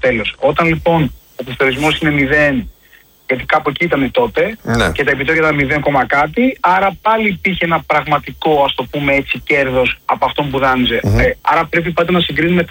τέλος. Όταν λοιπόν ο πληθωρισμός είναι 0, γιατί κάπου εκεί ήταν τότε, και τα επιτόκια ήταν 0, κάτι, άρα πάλι υπήρχε ένα πραγματικό, ας το πούμε έτσι, κέρδος από αυτόν που δάνειζε. Άρα πρέπει πάντα να συγκρίνουμε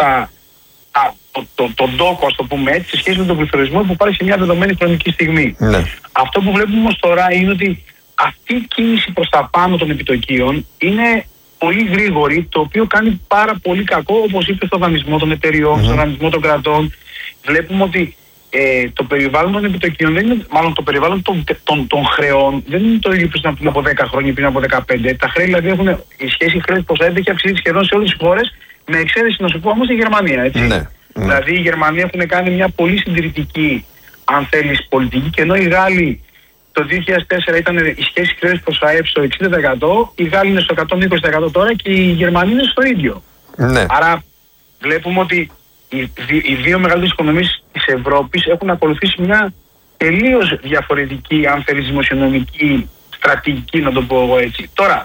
τον τόκο, ας το πούμε έτσι, σε σχέση με τον πληθωρισμό που υπάρχει σε μια δεδομένη χρονική στιγμή. Αυτό που βλέπουμε όμως τώρα είναι ότι αυτή η κίνηση προς τα πάνω των επιτοκίων είναι πολύ γρήγορη, το οποίο κάνει πάρα πολύ κακό, όπως είπε, στο δανεισμό των εταιριών, στο δανεισμό των κρατών. Βλέπουμε ότι το περιβάλλον των επιτοκίων, δεν είναι, μάλλον το περιβάλλον των χρεών δεν είναι το ίδιο πριν από 10 χρόνια, πριν από 15. Τα χρέη δηλαδή η σχέση χρέους προς ΑΕΠ έχει αυξηθεί σχεδόν σε όλες τις χώρες, με εξαίρεση να σου πω όμως τη Γερμανία. Έτσι. Δηλαδή η Γερμανία έχουν κάνει μια πολύ συντηρητική, αν θέλεις, πολιτική, και ενώ οι Γάλλοι το 2004 ήταν η σχέση χρέους προς ΑΕΠ στο 60%, οι Γάλλοι είναι στο 120% τώρα και οι Γερμανοί είναι στο ίδιο. Άρα βλέπουμε ότι οι δύο μεγαλύτερες οικονομίες της Ευρώπης έχουν ακολουθήσει μια τελείως διαφορετική, αν θέλεις, δημοσιονομική στρατηγική, να το πω εγώ έτσι. Τώρα,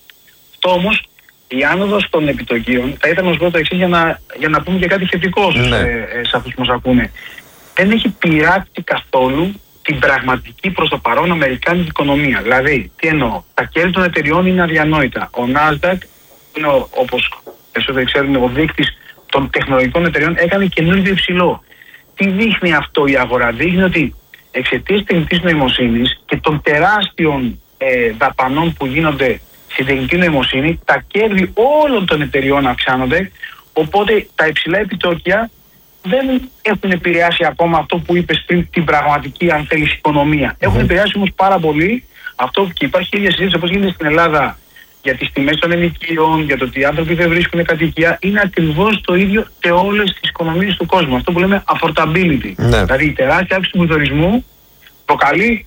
αυτό όμως, η άνοδος των επιτοκίων, θα ήταν ως πρώτο εξής για να πούμε και κάτι θετικό σε αυτούς που μας ακούνε. Δεν έχει πειράξει καθόλου την πραγματική προς το παρόν αμερικάνικη οικονομία. Δηλαδή, τι εννοώ, τα κέρδη των εταιριών είναι αδιανόητα. Ο Nasdaq είναι, όπως περισσότεροι ξέρουν, ο δείκτης των τεχνολογικών εταιριών, έκανε καινούργιο υψηλό. Τι δείχνει αυτό η αγορά? Δείχνει ότι εξαιτίας τεχνητής νοημοσύνης και των τεράστιων δαπανών που γίνονται στην τεχνητή νοημοσύνη, τα κέρδη όλων των εταιριών αυξάνονται, οπότε τα υψηλά επιτόκια δεν έχουν επηρεάσει ακόμα αυτό που είπες πριν, την πραγματική, αν θέλεις, οικονομία. Έχουν επηρεάσει όμως πάρα πολύ αυτό, και υπάρχει η ίδια συζήτηση όπως γίνεται στην Ελλάδα για τις τιμές των ενοικίων, για το ότι οι άνθρωποι δεν βρίσκουν κατοικία. Είναι ακριβώς το ίδιο σε όλες τις οικονομίες του κόσμου. Αυτό που λέμε affordability. Δηλαδή η τεράστια αύξηση του πληθωρισμού προκαλεί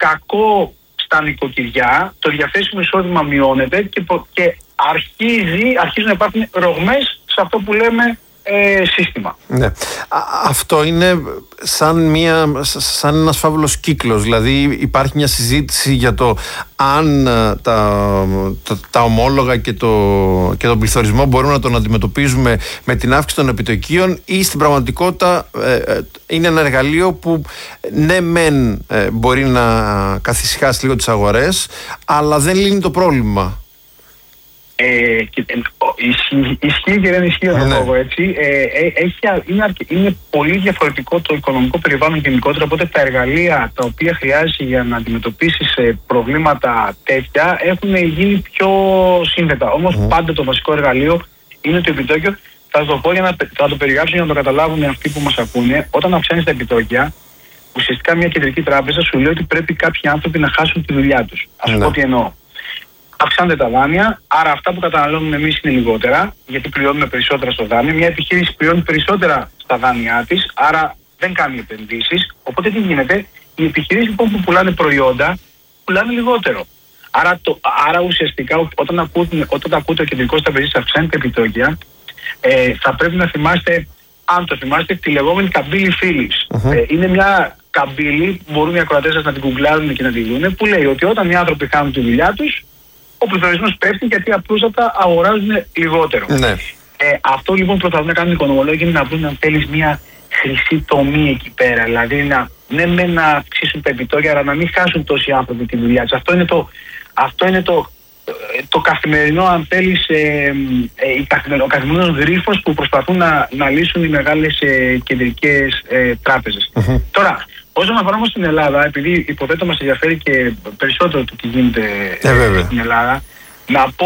κακό στα νοικοκυριά, το διαθέσιμο εισόδημα μειώνεται και αρχίζουν να υπάρχουν ρογμές σε αυτό που λέμε σύστημα. Αυτό είναι σαν ένας φαύλος κύκλος. Δηλαδή υπάρχει μια συζήτηση για το αν τα ομόλογα και τον πληθωρισμό μπορούμε να τον αντιμετωπίζουμε με την αύξηση των επιτοκίων, ή στην πραγματικότητα είναι ένα εργαλείο που ναι μεν μπορεί να καθησυχάσει λίγο τις αγορές, αλλά δεν λύνει το πρόβλημα. Ισχύει και δεν ισχύει αυτό το έτσι. Είναι πολύ διαφορετικό το οικονομικό περιβάλλον γενικότερα, οπότε τα εργαλεία τα οποία χρειάζεσαι για να αντιμετωπίσεις προβλήματα τέτοια έχουν γίνει πιο σύνθετα. Όμως πάντα το βασικό εργαλείο είναι το επιτόκιο. Θα το πω θα το περιγράψω για να το καταλάβουν αυτοί που μας ακούνε. Όταν αυξάνεις τα επιτόκια, ουσιαστικά μια κεντρική τράπεζα σου λέει ότι πρέπει κάποιοι άνθρωποι να χάσουν τη δουλειά τους. Ας πω τι εννοώ. Αυξάνονται τα δάνεια, άρα αυτά που καταναλώνουμε εμείς είναι λιγότερα, γιατί πληρώνουμε περισσότερα στο δάνειο. Μια επιχείρηση πληρώνει περισσότερα στα δάνειά της, άρα δεν κάνει επενδύσεις. Οπότε τι γίνεται, οι επιχειρήσεις λοιπόν που πουλάνε προϊόντα, πουλάνε λιγότερο. Άρα ουσιαστικά όταν ακούτε ο κεντρικός τραπεζίτης αυξάνει τα επιτόκια, θα πρέπει να θυμάστε, αν το θυμάστε, τη λεγόμενη καμπύλη Φίλιπς. Είναι μια καμπύλη που μπορούν οι ακροατές σας να την γκουγκλάρουν και να τη δουν, που λέει ότι όταν οι άνθρωποι κάνουν τη δουλειά τους, ο πληθωρισμός πέφτει γιατί απλούστατα αγοράζουν λιγότερο. Αυτό λοιπόν που προσπαθούν να κάνουν οι οικονομολόγοι είναι να βρουν, αν θέλεις, μια χρυσή τομή εκεί πέρα. Δηλαδή να αυξήσουν τα επιτόκια, αλλά να μην χάσουν τόσοι άνθρωποι τη δουλειά τους. Αυτό είναι το καθημερινό, αν θέλεις, ο καθημερινός γρίφος που προσπαθούν να λύσουν οι μεγάλες κεντρικές τράπεζες. Τώρα, όσον αφορά όμως στην Ελλάδα, επειδή υποθέτω μας ενδιαφέρει και περισσότερο το τι γίνεται στην Ελλάδα, να πω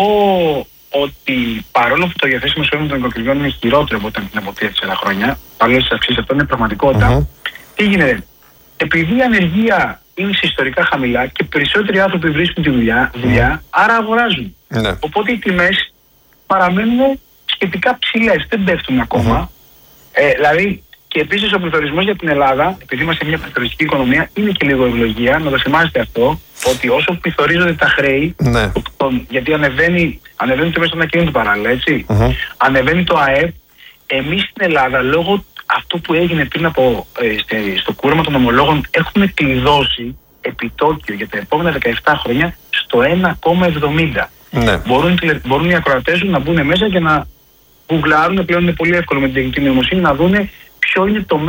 ότι παρόλο που το διαθέσιμο εισόδημα των νοικοκυριών είναι χειρότερο από την από 3-4 χρόνια, παρόλο στις αξίες, αυτό είναι πραγματικότητα. Τι γίνεται, επειδή η ανεργία είναι σε ιστορικά χαμηλά και περισσότεροι άνθρωποι βρίσκουν τη δουλειά, άρα αγοράζουν. Οπότε οι τιμές παραμένουν σχετικά ψηλές, δεν πέφτουν ακόμα. Δηλαδή, και επίσης ο πληθωρισμός για την Ελλάδα, επειδή είμαστε μια πληθωριστική οικονομία, είναι και λίγο ευλογία. Να το θυμάστε αυτό, ότι όσο πληθωρίζονται τα χρέη, γιατί ανεβαίνει το μέσο ανακοίνωτο παράλληλα, έτσι. Ανεβαίνει το ΑΕΠ. Εμείς στην Ελλάδα, λόγω αυτού που έγινε πριν στο κούρεμα των ομολόγων, έχουμε κλειδώσει επιτόκιο για τα επόμενα 17 χρόνια στο 1,70. Μπορούν οι ακροατές να μπουν μέσα και να γκουγκλάρουν, πλέον είναι πολύ εύκολο με την τεχνητή νοημοσύνη, να δουν ποιο είναι το